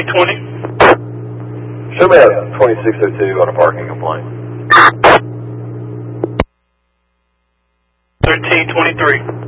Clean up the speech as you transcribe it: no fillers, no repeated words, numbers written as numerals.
1320. Show me at 2602 on a parking complaint. 1323.